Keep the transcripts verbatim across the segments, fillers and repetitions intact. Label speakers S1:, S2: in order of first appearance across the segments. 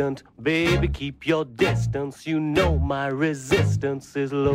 S1: Baby, keep your distance. You know my resistance is low.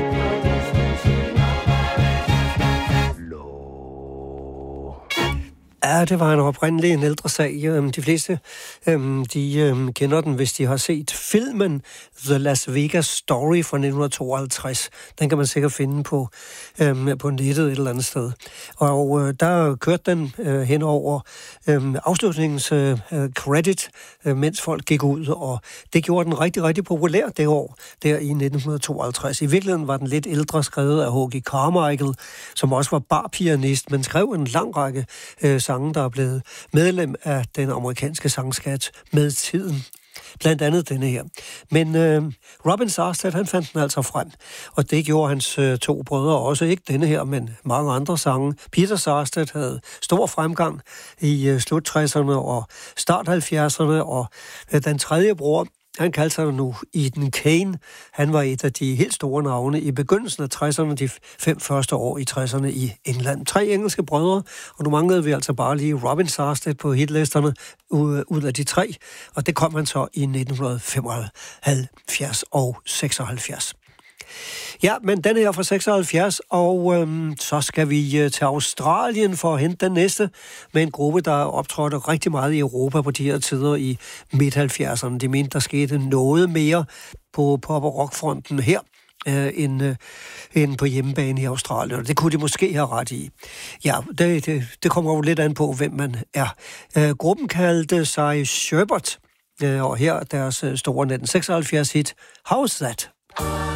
S2: Ja, det var en oprindelig en ældre sag. De fleste de kender den, hvis de har set filmen The Las Vegas Story fra nitten tooghalvtreds. Den kan man sikkert finde på, på nettet et eller andet sted. Og der kørte den hen over afslutningens credit, mens folk gik ud, og det gjorde den rigtig, rigtig populær det år, der i nitten tooghalvtreds. I virkeligheden var den lidt ældre, skrevet af H G Carmichael, som også var barpianist, men skrev en lang række sange, der er blevet medlem af den amerikanske sangskat med tiden. Blandt andet denne her. Men øh, Robin Sarstedt, han fandt den altså frem, og det gjorde hans øh, to brødre også. Ikke denne her, men mange andre sange. Peter Sarstedt havde stor fremgang i øh, slut tresserne og start halvfjerdserne, og øh, den tredje bror, han kaldte sig nu Eden Kane. Han var et af de helt store navne i begyndelsen af tresserne, de fem første år i tresserne i England. Tre engelske brødre, og nu manglede vi altså bare lige Robin Sarstedt på hitlisterne ud af de tre, og det kom han så i nitten femoghalvfjerds og seksoghalvfjerds. Ja, men den her fra seksoghalvfjerds, og øhm, så skal vi øh, til Australien for at hente den næste med en gruppe, der optrådte rigtig meget i Europa på de her tider i midt halvfjerdserne. De mente, der skete noget mere på pop- og rockfronten her, øh, end, øh, end på hjemmebane i Australien, og det kunne de måske have ret i. Ja, det, det, det kommer jo lidt an på, hvem man er. Øh, gruppen kaldte sig Sherbert, øh, og her deres store nitten seksoghalvfjerds hit, How's That?